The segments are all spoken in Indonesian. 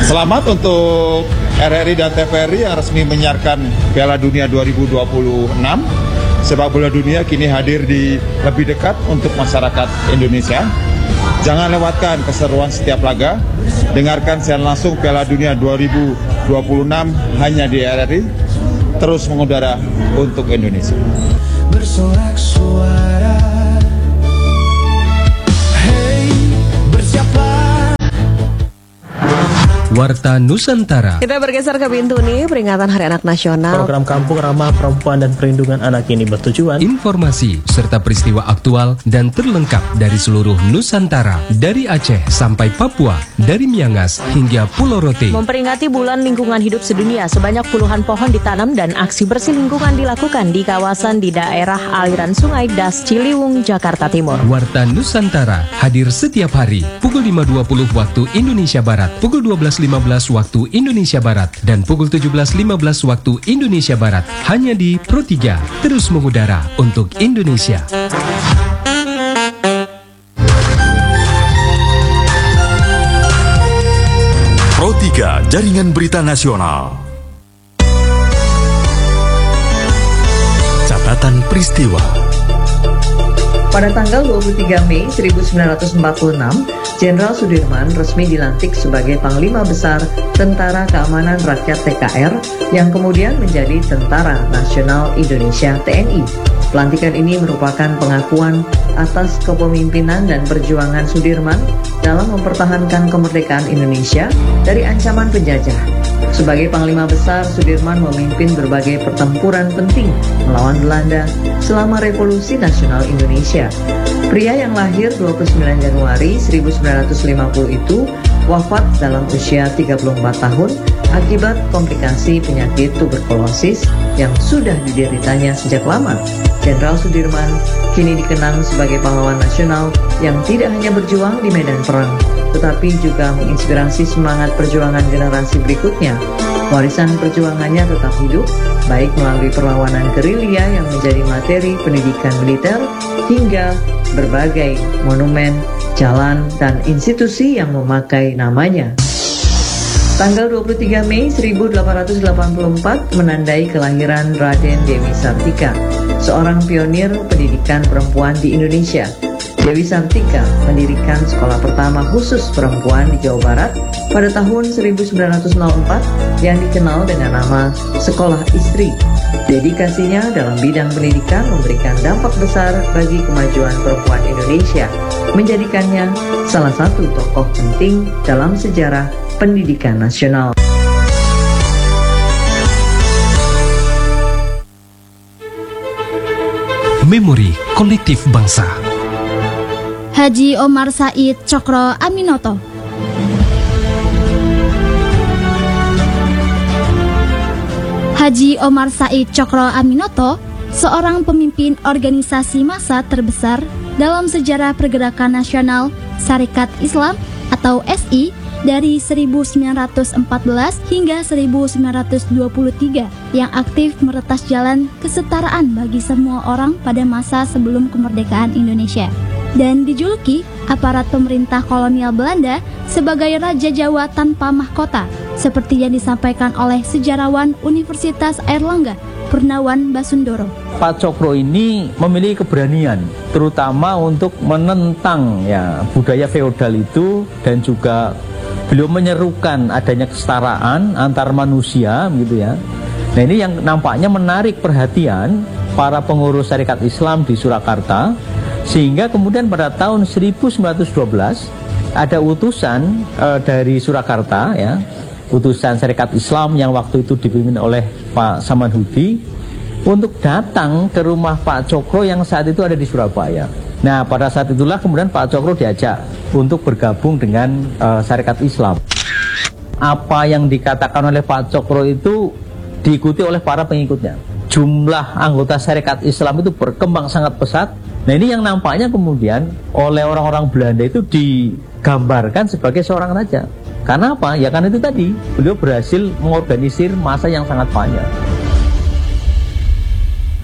Selamat untuk RRI dan TVRI yang resmi menyiarkan Piala Dunia 2026. Sepak bola dunia kini hadir di lebih dekat untuk masyarakat Indonesia. Jangan lewatkan keseruan setiap laga. Dengarkan siaran langsung Piala Dunia 2026 hanya di RRI. Terus mengudara untuk Indonesia. Bersorak suara, hey, bersiaplah. Warta Nusantara. Kita bergeser ke pintu nih, peringatan Hari Anak Nasional. Program Kampung Ramah Perempuan dan Perlindungan Anak ini bertujuan Informasi serta peristiwa aktual dan terlengkap dari seluruh Nusantara, dari Aceh sampai Papua, dari Miangas hingga Pulau Rote. Memperingati Bulan Lingkungan Hidup Sedunia, sebanyak puluhan pohon ditanam dan aksi bersih lingkungan dilakukan di kawasan di daerah aliran Sungai Das Ciliwung, Jakarta Timur. Warta Nusantara hadir setiap hari pukul 5.20 waktu Indonesia Barat, pukul 12.15 waktu Indonesia Barat, dan pukul 17.15 waktu Indonesia Barat, hanya di Pro 3, terus mengudara untuk Indonesia. Pro 3 Jaringan Berita Nasional. Catatan peristiwa. Pada tanggal 23 Mei 1946, Jenderal Sudirman resmi dilantik sebagai Panglima Besar Tentara Keamanan Rakyat TKR yang kemudian menjadi Tentara Nasional Indonesia TNI. Pelantikan ini merupakan pengakuan atas kepemimpinan dan perjuangan Sudirman dalam mempertahankan kemerdekaan Indonesia dari ancaman penjajah. Sebagai Panglima Besar, Sudirman memimpin berbagai pertempuran penting melawan Belanda selama Revolusi Nasional Indonesia. Pria yang lahir 29 Januari 1950 itu wafat dalam usia 34 tahun akibat komplikasi penyakit tuberkulosis yang sudah dideritanya sejak lama. Jenderal Sudirman kini dikenang sebagai pahlawan nasional yang tidak hanya berjuang di medan perang, tetapi juga menginspirasi semangat perjuangan generasi berikutnya. Warisan perjuangannya tetap hidup, baik melalui perlawanan gerilya yang menjadi materi pendidikan militer, hingga berbagai monumen, jalan, dan institusi yang memakai namanya. Tanggal 23 Mei 1884 menandai kelahiran Raden Dewi Sartika, seorang pionir pendidikan perempuan di Indonesia. Dewi Sartika mendirikan sekolah pertama khusus perempuan di Jawa Barat pada tahun 1904 yang dikenal dengan nama Sekolah Istri. Dedikasinya dalam bidang pendidikan memberikan dampak besar bagi kemajuan perempuan Indonesia, menjadikannya salah satu tokoh penting dalam sejarah pendidikan nasional. Memori Kolektif Bangsa. Haji Omar Said Cokro Aminoto. Haji Omar Said Cokro Aminoto, seorang pemimpin organisasi massa terbesar dalam sejarah pergerakan nasional Sarekat Islam atau SI dari 1914 hingga 1923 yang aktif meretas jalan kesetaraan bagi semua orang pada masa sebelum kemerdekaan Indonesia, dan dijuluki aparat pemerintah kolonial Belanda sebagai Raja Jawa tanpa mahkota, seperti yang disampaikan oleh sejarawan Universitas Airlangga Purnawan Basundoro. Pak Cokro ini memiliki keberanian, terutama untuk menentang budaya feodal itu, dan juga beliau menyerukan adanya kesetaraan antar manusia, gitu ya. Nah, ini yang nampaknya menarik perhatian para pengurus Sarekat Islam di Surakarta, sehingga kemudian pada tahun 1912 ada utusan dari Surakarta, utusan Sarekat Islam yang waktu itu dipimpin oleh Pak Samanhudi, untuk datang ke rumah Pak Cokro yang saat itu ada di Surabaya. Nah, pada saat itulah kemudian Pak Cokro diajak untuk bergabung dengan Sarekat Islam. Apa yang dikatakan oleh Pak Cokro itu diikuti oleh para pengikutnya. Jumlah anggota Sarekat Islam itu berkembang sangat pesat. Nah, ini yang nampaknya kemudian oleh orang-orang Belanda itu digambarkan sebagai seorang raja. Karena apa? Ya karena itu tadi, beliau berhasil mengorganisir massa yang sangat banyak.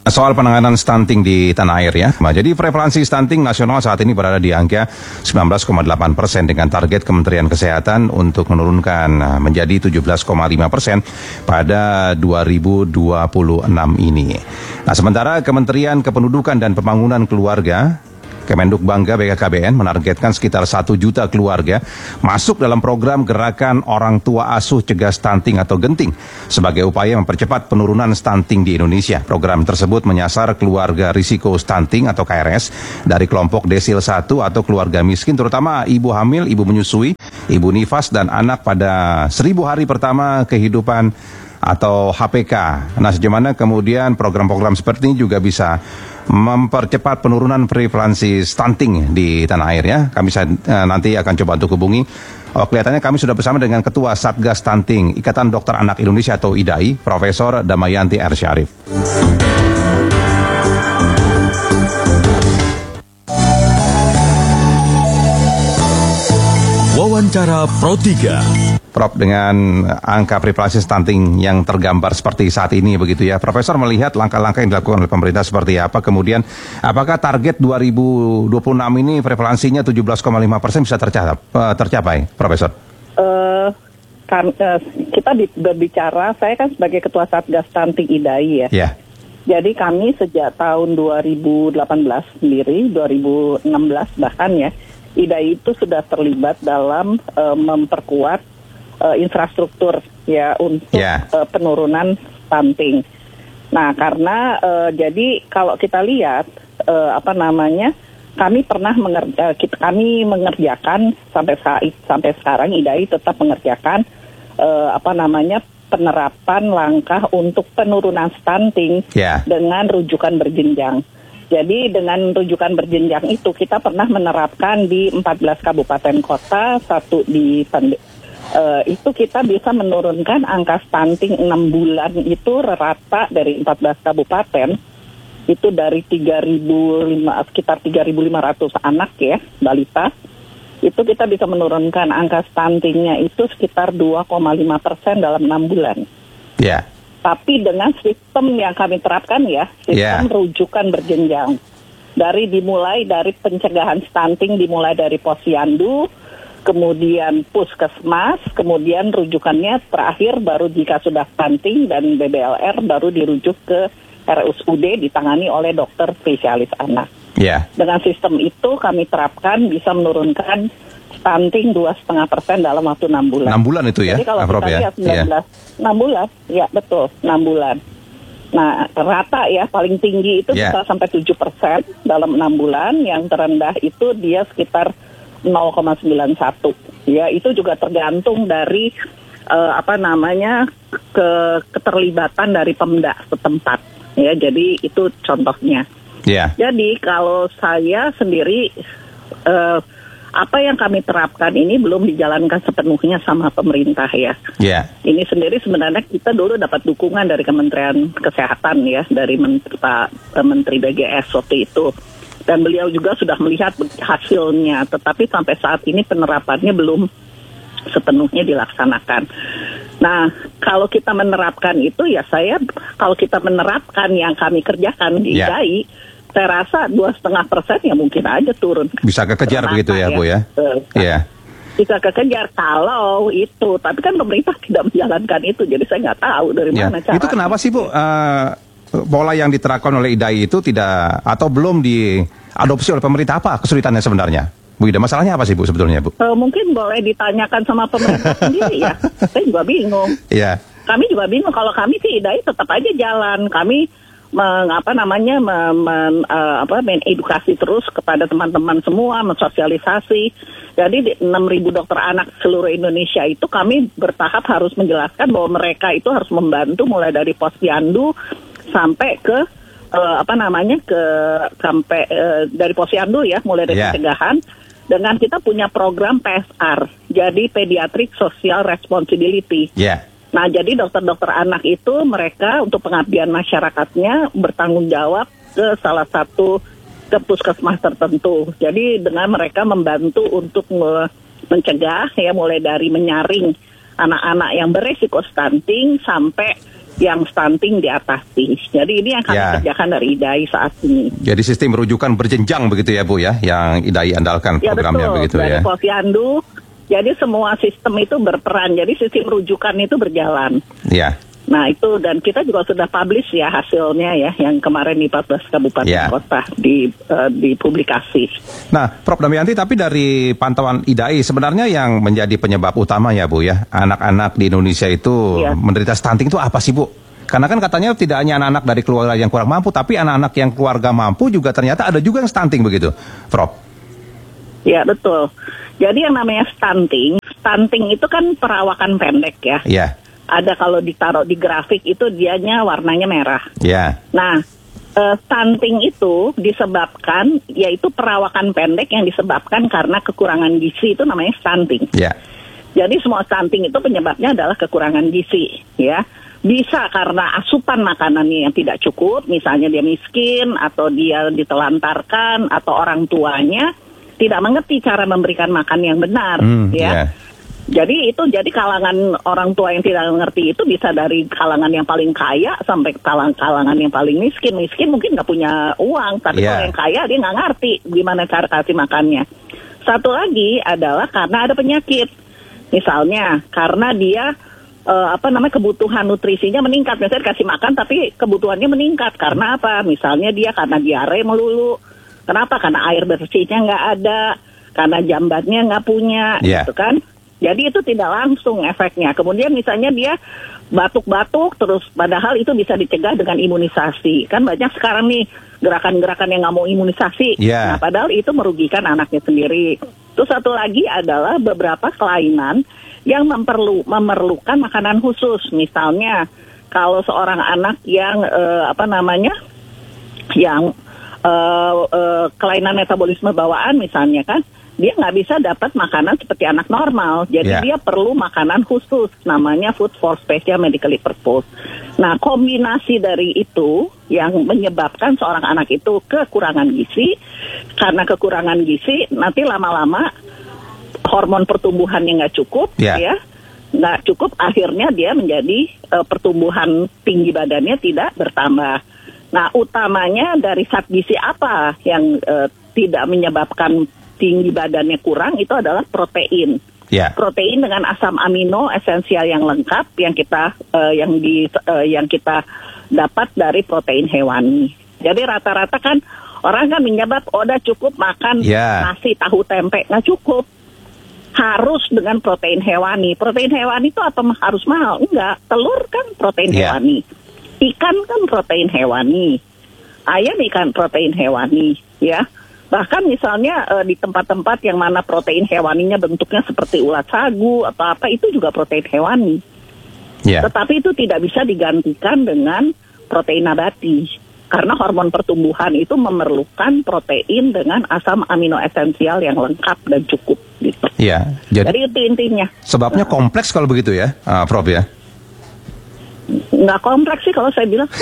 soal penanganan stunting di tanah air ya. Nah, jadi prevalensi stunting nasional saat ini berada di angka 19,8% dengan target Kementerian Kesehatan untuk menurunkan menjadi 17,5% pada 2026 ini. Nah, sementara Kementerian Kependudukan dan Pembangunan Keluarga Kemenduk Bangga BKKBN menargetkan sekitar 1 juta keluarga masuk dalam program Gerakan Orang Tua Asuh Cegah Stunting atau Genting sebagai upaya mempercepat penurunan stunting di Indonesia. Program tersebut menyasar keluarga risiko stunting atau KRS dari kelompok desil 1 atau keluarga miskin, terutama ibu hamil, ibu menyusui, ibu nifas, dan anak pada 1000 hari pertama kehidupan atau HPK. Nah, sejauh kemudian program-program seperti ini juga bisa mempercepat penurunan prevalensi stunting di tanah air ya. Kami nanti akan coba untuk hubungi. Kelihatannya kami sudah bersama dengan Ketua Satgas Stunting Ikatan Dokter Anak Indonesia atau IDAI, Profesor Damayanti R. Syarif. Wawancara Pro 3. Prof, dengan angka prevalensi stunting yang tergambar seperti saat ini begitu ya, Profesor melihat langkah-langkah yang dilakukan oleh pemerintah seperti apa, kemudian apakah target 2026 ini prevalensinya 17,5% bisa tercapai, Profesor? Kita berbicara, saya kan sebagai Ketua Satgas Stunting IDAI ya. Yeah. Jadi kami sejak tahun 2018 sendiri, 2016 bahkan ya, IDAI itu sudah terlibat dalam memperkuat infrastruktur ya untuk penurunan stunting. Nah, karena jadi kalau kita lihat kami pernah kami mengerjakan sampai sekarang IDAI tetap mengerjakan penerapan langkah untuk penurunan stunting dengan rujukan berjenjang. Jadi dengan rujukan berjenjang itu kita pernah menerapkan di 14 kabupaten kota, 1 di itu kita bisa menurunkan angka stunting 6 bulan itu rata dari 14 kabupaten itu dari sekitar 3.500 anak ya, balita. Itu kita bisa menurunkan angka stuntingnya itu sekitar 2,5% dalam 6 bulan. Yeah. Tapi dengan sistem yang kami terapkan ya, sistem rujukan berjenjang. Dimulai dari pencegahan stunting, dimulai dari posyandu, kemudian puskesmas, kemudian rujukannya terakhir baru jika sudah stunting dan BBLR baru dirujuk ke RSUD ditangani oleh dokter spesialis anak. Yeah. Dengan sistem itu kami terapkan bisa menurunkan stunting 2,5% dalam waktu 6 bulan. 6 bulan itu ya? Jadi kalau kita lihat 6 bulan, ya betul, 6 bulan. Nah, rata ya, paling tinggi itu bisa sampai 7% dalam 6 bulan, yang terendah itu dia sekitar 0,91. Ya, itu juga tergantung dari keterlibatan dari Pemda setempat. Ya, jadi itu contohnya. Yeah. Jadi kalau saya sendiri apa yang kami terapkan ini belum dijalankan sepenuhnya sama pemerintah ya. Yeah. Ini sendiri sebenarnya kita dulu dapat dukungan dari Kementerian Kesehatan ya, dari Menteri BGS waktu itu. Dan beliau juga sudah melihat hasilnya, tetapi sampai saat ini penerapannya belum sepenuhnya dilaksanakan. Nah, kalau kita menerapkan itu ya kalau kita menerapkan yang kami kerjakan di IDAI, saya rasa 2,5% ya mungkin aja turun. Bisa kekejar begitu ya, Bu ya? Iya. Bisa kekejar kalau itu, tapi kan pemerintah tidak menjalankan itu, jadi saya nggak tahu dari mana cara. Itu kenapa sih, Bu? Pola yang diterapkan oleh IDAI itu tidak atau belum diadopsi oleh pemerintah, apa kesulitannya sebenarnya? Bu Ida, masalahnya apa sih Bu sebetulnya, Bu? Mungkin boleh ditanyakan sama pemerintah sendiri ya. Saya juga bingung. Iya. Kami juga bingung. Kalau kami sih IDAI tetap aja jalan. Kami mengedukasi terus kepada teman-teman semua, mensosialisasi. Jadi 6.000 dokter anak seluruh Indonesia itu kami bertahap harus menjelaskan bahwa mereka itu harus membantu mulai dari posyandu sampai ke dari posyandu ya, mulai dari pencegahan. Dengan kita punya program PSR, jadi Pediatric Social Responsibility. Nah, jadi dokter-dokter anak itu mereka untuk pengabdian masyarakatnya bertanggung jawab ke salah satu ke puskesmas tertentu. Jadi dengan mereka membantu untuk mencegah ya, mulai dari menyaring anak-anak yang beresiko stunting sampai yang stunting diatasi. Jadi ini yang kami kerjakan dari IDAI saat ini. Jadi sistem rujukan berjenjang begitu ya Bu ya, yang IDAI andalkan programnya begitu dari ya. Posyandu. Jadi semua sistem itu berperan. Jadi sistem rujukan itu berjalan. Ya. Nah itu, dan kita juga sudah publish ya hasilnya ya, yang kemarin di 14 kabupaten kota di publikasi. Nah, Prof. Damayanti, tapi dari pantauan IDAI sebenarnya yang menjadi penyebab utama ya Bu ya, anak-anak di Indonesia itu menderita stunting itu apa sih Bu? Karena kan katanya tidak hanya anak-anak dari keluarga yang kurang mampu, tapi anak-anak yang keluarga mampu juga ternyata ada juga yang stunting begitu, Prof. Ya betul. Jadi yang namanya stunting itu kan perawakan pendek ya. Iya. Ada kalau ditaruh di grafik itu dianya warnanya merah. Ya. Nah, stunting itu disebabkan, yaitu perawakan pendek yang disebabkan karena kekurangan gizi, itu namanya stunting. Ya. Jadi semua stunting itu penyebabnya adalah kekurangan gizi, ya. Bisa karena asupan makanannya yang tidak cukup, misalnya dia miskin, atau dia ditelantarkan, atau orang tuanya tidak mengerti cara memberikan makan yang benar, ya. Jadi kalangan orang tua yang tidak mengerti itu bisa dari kalangan yang paling kaya sampai kalangan yang paling miskin. Miskin mungkin nggak punya uang, tapi kalau yang kaya dia nggak ngerti gimana cara kasih makannya. Satu lagi adalah karena ada penyakit. Misalnya karena dia kebutuhan nutrisinya meningkat. Misalnya dikasih makan tapi kebutuhannya meningkat. Karena apa? Misalnya dia karena diare melulu. Kenapa? Karena air bersihnya nggak ada. Karena jambatnya nggak punya, gitu kan. Jadi itu tidak langsung efeknya. Kemudian misalnya dia batuk-batuk terus, padahal itu bisa dicegah dengan imunisasi. Kan banyak sekarang nih gerakan-gerakan yang nggak mau imunisasi. Nah, padahal itu merugikan anaknya sendiri. Terus satu lagi adalah beberapa kelainan yang memerlukan makanan khusus. Misalnya kalau seorang anak yang kelainan metabolisme bawaan misalnya kan, dia nggak bisa dapat makanan seperti anak normal. Jadi dia perlu makanan khusus, namanya food for special medical purpose. Nah, kombinasi dari itu yang menyebabkan seorang anak itu kekurangan gizi. Karena kekurangan gizi, nanti lama-lama hormon pertumbuhannya nggak cukup, nggak cukup, akhirnya dia menjadi pertumbuhan tinggi badannya tidak bertambah. Nah, utamanya dari zat gizi apa yang tidak menyebabkan tinggi badannya kurang, itu adalah protein. Protein dengan asam amino esensial yang lengkap yang kita dapat dari protein hewani. Jadi rata-rata kan orang kan menyebab udah cukup makan nasi, tahu, tempe, nggak cukup. Harus dengan protein hewani. Protein hewani itu apa harus mahal? Enggak. Telur kan protein hewani. Ikan kan protein hewani. Ayam ikan protein hewani, ya. Bahkan misalnya di tempat-tempat yang mana protein hewaninya bentuknya seperti ulat sagu atau apa, itu juga protein hewani. Tetapi itu tidak bisa digantikan dengan protein nabati. Karena hormon pertumbuhan itu memerlukan protein dengan asam amino esensial yang lengkap dan cukup. Gitu. Jadi itu intinya. Sebabnya kompleks kalau begitu ya, Prof ya? Nggak kompleks sih kalau saya bilang.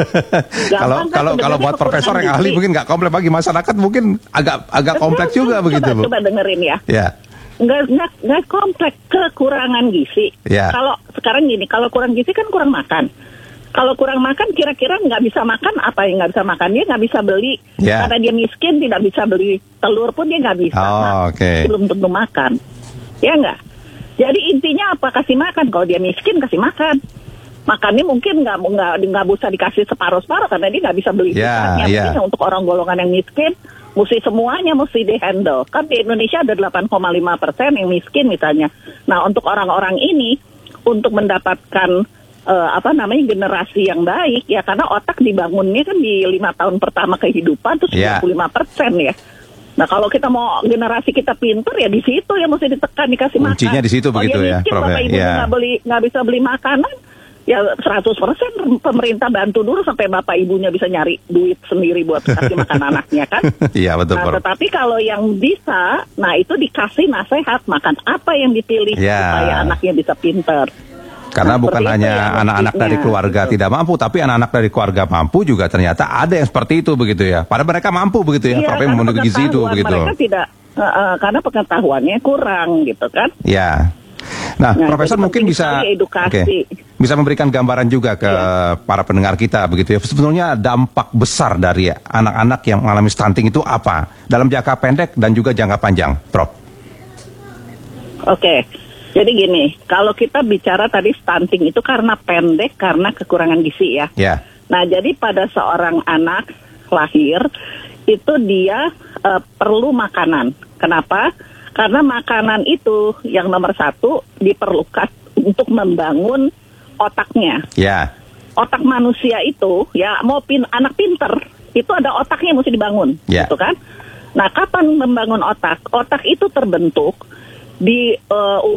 Kalau buat profesor yang ahli mungkin nggak kompleks, bagi masyarakat mungkin agak kompleks juga begitu Bu. Coba dengerin ya. Nggak kompleks, kekurangan gizi. Kalau sekarang gini, kalau kurang gizi kan kurang makan. Kalau kurang makan kira-kira nggak bisa makan apa yang nggak bisa makan, dia nggak bisa beli. Karena dia miskin tidak bisa beli telur pun dia nggak bisa. Belum tentu makan, ya nggak. Jadi intinya apa? Kasih makan. Kalau dia miskin kasih makan. Makannya mungkin nggak bisa dikasih separuh-separuh karena dia nggak bisa beli. Makanya untuk orang golongan yang miskin, semuanya mesti di-handle. Kan di Indonesia ada 8,5% yang miskin misalnya. Nah, untuk orang-orang ini untuk mendapatkan generasi yang baik ya, karena otak dibangunnya kan di 5 tahun pertama kehidupan terus 25% ya. Nah, kalau kita mau generasi kita pintar ya di situ ya mesti ditekan, dikasih makan. Kuncinya di situ begitu ya, Prof. Bapak Ibu nggak bisa beli makanan, ya 100% pemerintah bantu dulu sampai Bapak Ibunya bisa nyari duit sendiri buat kasih makan anaknya kan. Iya betul. Nah, tetapi kalau yang bisa, nah itu dikasih nasihat makan apa yang dipilih supaya anaknya bisa pintar. Karena bukan hanya anak-anak dari keluarga tidak mampu, tapi anak-anak dari keluarga mampu juga ternyata ada yang seperti itu begitu ya. Padahal mereka mampu begitu ya, Prof, memenuhi gizi itu begitu. Mereka tidak, karena pengetahuannya kurang gitu kan. Nah, Profesor mungkin bisa bisa memberikan gambaran juga ke para pendengar kita begitu ya. Sebetulnya dampak besar dari anak-anak yang mengalami stunting itu apa dalam jangka pendek dan juga jangka panjang, Prof? Oke. Jadi gini, kalau kita bicara tadi stunting itu karena pendek karena kekurangan gizi ya. Nah, jadi pada seorang anak lahir itu dia perlu makanan. Kenapa? Karena makanan itu yang nomor satu diperlukan untuk membangun otaknya. Otak manusia itu ya mau anak pinter itu ada otaknya yang mesti dibangun, gitu kan? Nah, kapan membangun otak? Otak itu terbentuk di